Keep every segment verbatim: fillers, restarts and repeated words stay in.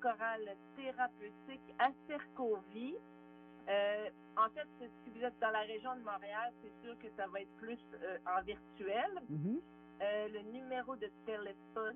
chorale thérapeutique à Cercovie. Euh, en fait, si vous êtes dans la région de Montréal, c'est sûr que ça va être plus euh, en virtuel. Mm-hmm. Euh, le numéro de téléphone...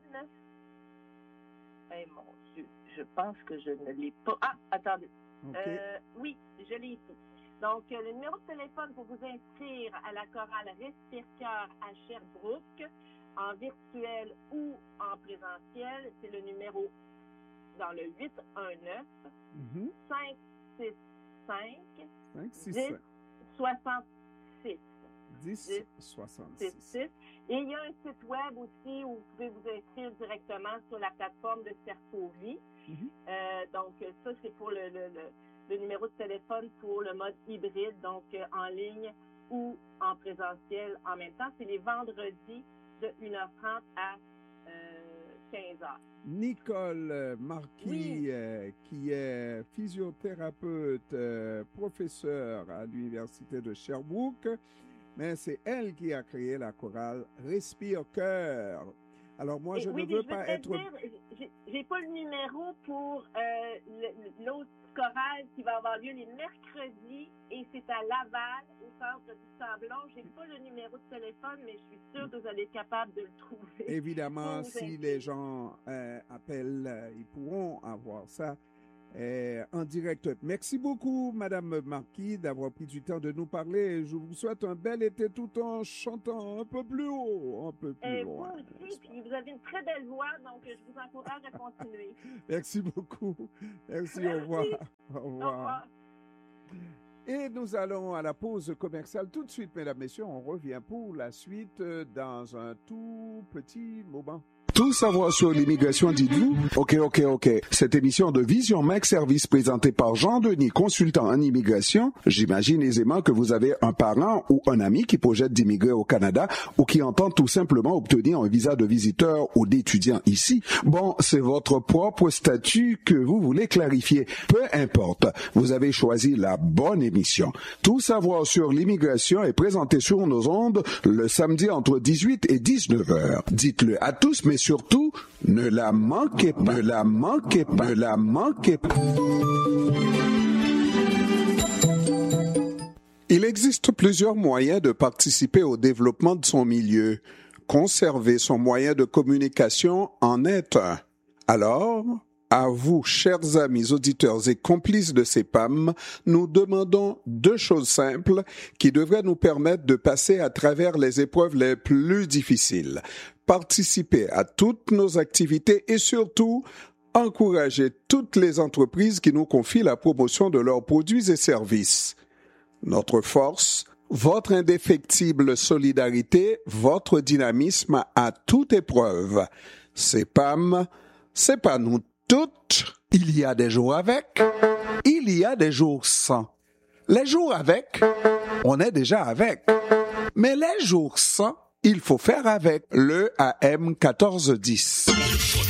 Eh mon Dieu, je pense que je ne l'ai pas. Ah, attendez. Okay. Euh, oui, je l'ai ici. Donc, euh, le numéro de téléphone pour vous inscrire à la chorale Respire-Cœur à Sherbrooke, en virtuel ou en présentiel, c'est le numéro dans le huit un neuf mm-hmm. cinq six cinq dix soixante-six. dix soixante-six. Et il y a un site web aussi où vous pouvez vous inscrire directement sur la plateforme de Cercovie. Mm-hmm. Euh, donc, ça, c'est pour le, le, le, le numéro de téléphone pour le mode hybride, donc euh, en ligne ou en présentiel en même temps. C'est les vendredis de une heure trente à euh, quinze heures. Nicole Marquis, oui. euh, qui est physiothérapeute, euh, professeure à l'Université de Sherbrooke, mais c'est elle qui a créé la chorale Respire-Cœur. Alors moi, je Et, ne oui, veux je pas être... Dire, j'ai, j'ai pas le numéro pour euh, le, l'autre chorale qui va avoir lieu les mercredis et c'est à Laval, au centre du Sablon. J'ai pas le numéro de téléphone, mais je suis sûre que vous allez être capable de le trouver. Évidemment, si les gens euh, appellent, euh, ils pourront avoir ça euh, en direct. Merci beaucoup, Madame Marquis, d'avoir pris du temps de nous parler. Je vous souhaite un bel été tout en chantant un peu plus haut, un peu plus et loin. Vous aussi, puis vous avez une très belle voix, donc je vous encourage à continuer. Merci beaucoup. Merci, Merci. Au revoir. Au revoir. Au revoir. Et nous allons à la pause commerciale tout de suite, mesdames, messieurs. On revient pour la suite dans un tout petit moment. Tout savoir sur l'immigration, dites-vous? OK, OK, OK. Cette émission de Vision Max Service présentée par Jean-Denis, consultant en immigration, j'imagine aisément que vous avez un parent ou un ami qui projette d'immigrer au Canada ou qui entend tout simplement obtenir un visa de visiteur ou d'étudiant ici. Bon, c'est votre propre statut que vous voulez clarifier. Peu importe, vous avez choisi la bonne émission. Tout savoir sur l'immigration est présenté sur nos ondes le samedi entre dix-huit et dix-neuf heures. Dites-le à tous, mais surtout, ne la manquez pas, ne la manquez pas, ne la manquez pas. Il existe plusieurs moyens de participer au développement de son milieu. Conserver son moyen de communication en est un. Alors, à vous, chers amis auditeurs et complices de C E P A M, nous demandons deux choses simples qui devraient nous permettre de passer à travers les épreuves les plus difficiles. Participer à toutes nos activités et surtout, encourager toutes les entreprises qui nous confient la promotion de leurs produits et services. Notre force, votre indéfectible solidarité, votre dynamisme à toute épreuve. C E P A M, c'est pas nous toutes. Il y a des jours avec, il y a des jours sans. Les jours avec, on est déjà avec. Mais les jours sans, il faut faire avec le A M quatorze dix.